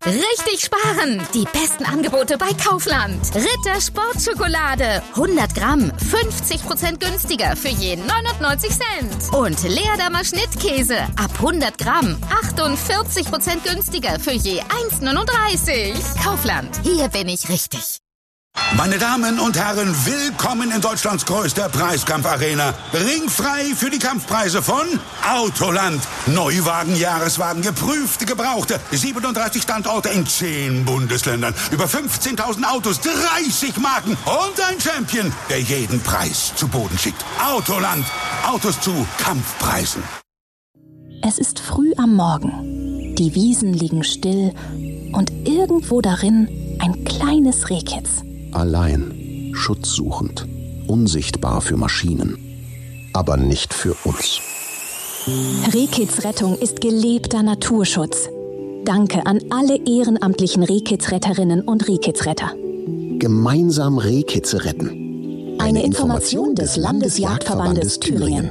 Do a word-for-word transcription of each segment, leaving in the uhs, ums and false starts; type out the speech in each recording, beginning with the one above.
Richtig sparen! Die besten Angebote bei Kaufland. Ritter Sportschokolade. hundert Gramm, fünfzig Prozent günstiger für je neunundneunzig Cent. Und Leerdammer Schnittkäse. Ab hundert Gramm, achtundvierzig Prozent günstiger für je eins neununddreißig. Kaufland, hier bin ich richtig. Meine Damen und Herren, willkommen in Deutschlands größter Preiskampfarena. Ringfrei für die Kampfpreise von Autoland. Neuwagen, Jahreswagen, geprüfte, gebrauchte. siebenunddreißig Standorte in zehn Bundesländern. Über fünfzehntausend Autos, dreißig Marken und ein Champion, der jeden Preis zu Boden schickt. Autoland. Autos zu Kampfpreisen. Es ist früh am Morgen. Die Wiesen liegen still und irgendwo darin ein kleines Rehkitz. Allein, schutzsuchend, unsichtbar für Maschinen, aber nicht für uns. Rehkitzrettung ist gelebter Naturschutz. Danke an alle ehrenamtlichen Rehkitzretterinnen und Rehkitzretter. Gemeinsam Rehkitze retten. Eine Information des Landesjagdverbandes Thüringen.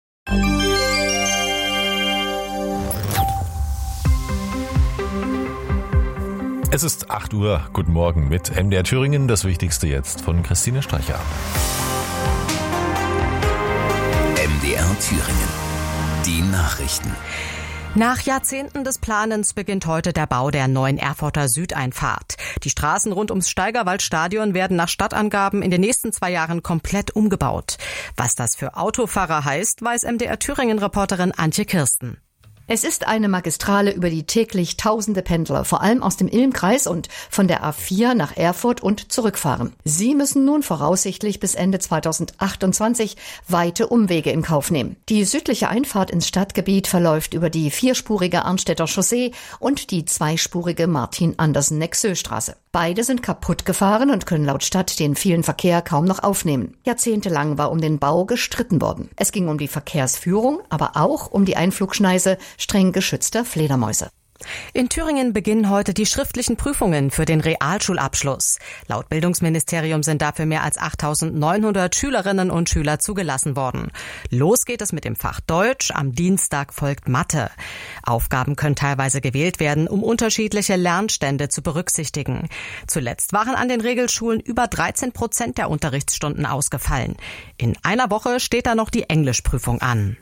Es ist acht Uhr. Guten Morgen mit M D R Thüringen. Das Wichtigste jetzt von Christine Streicher. M D R Thüringen. Die Nachrichten. Nach Jahrzehnten des Planens beginnt heute der Bau der neuen Erfurter Südeinfahrt. Die Straßen rund ums Steigerwaldstadion werden nach Stadtangaben in den nächsten zwei Jahren komplett umgebaut. Was das für Autofahrer heißt, weiß M D R Thüringen-Reporterin Antje Kirsten. Es ist eine Magistrale, über die täglich tausende Pendler, vor allem aus dem Ilm-Kreis und von der A vier nach Erfurt und zurückfahren. Sie müssen nun voraussichtlich bis Ende zweitausendachtundzwanzig weite Umwege in Kauf nehmen. Die südliche Einfahrt ins Stadtgebiet verläuft über die vierspurige Arnstädter Chaussee und die zweispurige Martin-Andersen-Nexö-Straße. Beide sind kaputt gefahren und können laut Stadt den vielen Verkehr kaum noch aufnehmen. Jahrzehntelang war um den Bau gestritten worden. Es ging um die Verkehrsführung, aber auch um die Einflugschneise streng geschützter Fledermäuse. In Thüringen beginnen heute die schriftlichen Prüfungen für den Realschulabschluss. Laut Bildungsministerium sind dafür mehr als achttausendneunhundert Schülerinnen und Schüler zugelassen worden. Los geht es mit dem Fach Deutsch, am Dienstag folgt Mathe. Aufgaben können teilweise gewählt werden, um unterschiedliche Lernstände zu berücksichtigen. Zuletzt waren an den Regelschulen über dreizehn Prozent der Unterrichtsstunden ausgefallen. In einer Woche steht da noch die Englischprüfung an.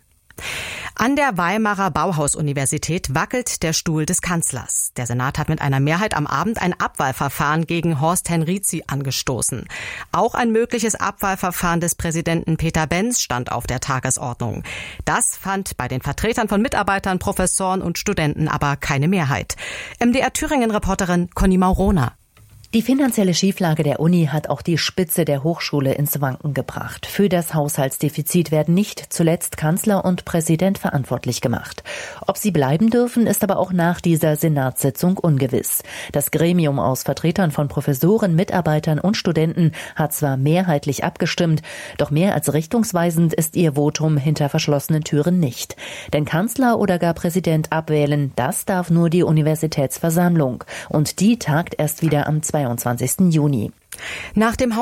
An der Weimarer Bauhaus-Universität wackelt der Stuhl des Kanzlers. Der Senat hat mit einer Mehrheit am Abend ein Abwahlverfahren gegen Horst Henrizi angestoßen. Auch ein mögliches Abwahlverfahren des Präsidenten Peter Benz stand auf der Tagesordnung. Das fand bei den Vertretern von Mitarbeitern, Professoren und Studenten aber keine Mehrheit. M D R Thüringen-Reporterin Conny Maurona. Die finanzielle Schieflage der Uni hat auch die Spitze der Hochschule ins Wanken gebracht. Für das Haushaltsdefizit werden nicht zuletzt Kanzler und Präsident verantwortlich gemacht. Ob sie bleiben dürfen, ist aber auch nach dieser Senatssitzung ungewiss. Das Gremium aus Vertretern von Professoren, Mitarbeitern und Studenten hat zwar mehrheitlich abgestimmt, doch mehr als richtungsweisend ist ihr Votum hinter verschlossenen Türen nicht. Denn Kanzler oder gar Präsident abwählen, das darf nur die Universitätsversammlung. Und die tagt erst wieder am zweiundzwanzigsten Juni. Nach dem